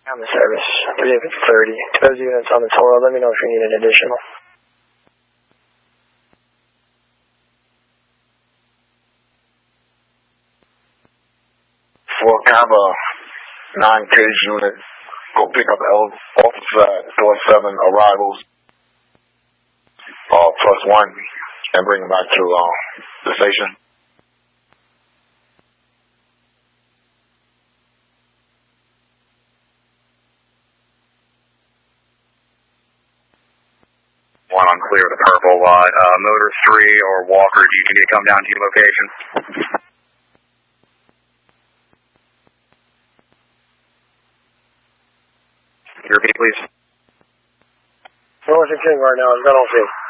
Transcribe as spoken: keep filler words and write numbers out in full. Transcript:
On the service, three of thirty. To those units on the Toro, let me know if you need an additional. For Kava, nine case unit, go pick up L officer at door seven arrivals, uh, plus one, and bring him back to uh, the station. One on clear of the purple lot. Uh, motor three or Walker, do you need to come down to your location? Repeat, please. North and King right now, I've got all three.